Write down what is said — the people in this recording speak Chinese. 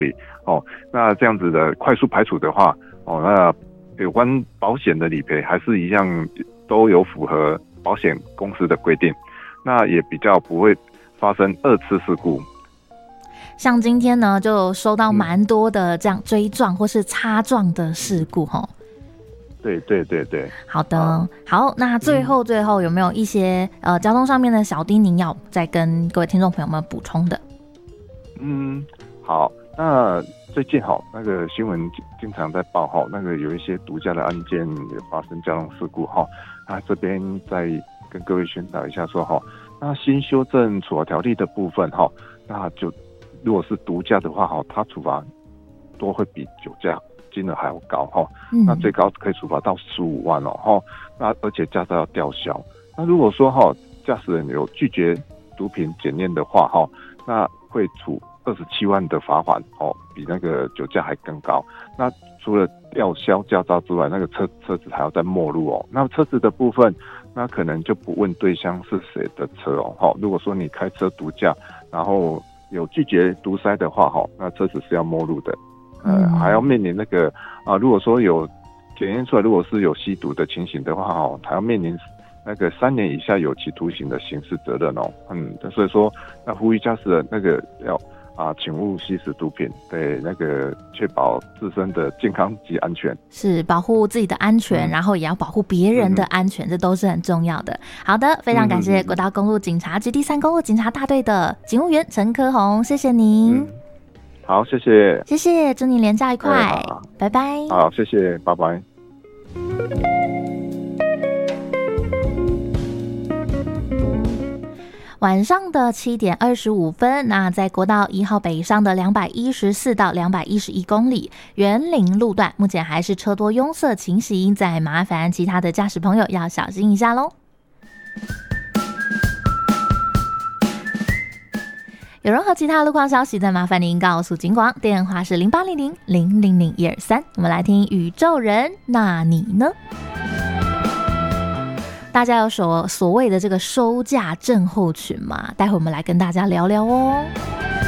那这样子的快速排除的话，那有关保险的理赔还是一样都有符合保险公司的规定，那也比较不会发生二次事故。 像今天呢，就收到蛮多的这样追撞或是擦撞的事故对。 好的，好，那最后有没有一些交通上面的小叮咛要再跟各位听众朋友们补充的？ 好，那最近那个新闻经常在报那个有一些毒驾的案件也发生交通事故那这边再跟各位宣导一下说那新修正处罚条例的部分那就如果是毒驾的话它处罚都会比酒驾金额还要高那最高可以处罚到15万那而且驾照要吊销。那如果说驾驶人有拒绝毒品检验的话那会处27万的罚款比那个酒驾还更高。那除了吊销驾照之外，那个车子还要再没入那车子的部分，那可能就不问对象是谁的车如果说你开车毒驾，然后有拒绝毒塞的话那车子是要没入的。还要面临那个如果说有检验出来，如果是有吸毒的情形的话还要面临那个3年以下有期徒刑的刑事责任所以说那呼吁驾驶人那个要请勿吸食毒品，对，那个确保自身的健康及安全， 是保护自己的安全，然后也要保护别人的安全，这都是很重要的。好的，非常感谢国道公路警察局第3公路警察大队的警务员陈科宏，谢谢您。 好，谢谢， 谢谢，祝您连假愉快，拜拜。 好，谢谢，拜拜。 晚上的7点25分，那在国道1号北上的214到211公里园林路段，目前还是车多拥塞情形，再麻烦其他的驾驶朋友要小心一下咯。有任何其他路况消息，再麻烦您告诉警广，电话是0800-000-123。我们来听宇宙人，那你呢？大家有所谓的这个收假症候群吗？待会我们来跟大家聊聊哦。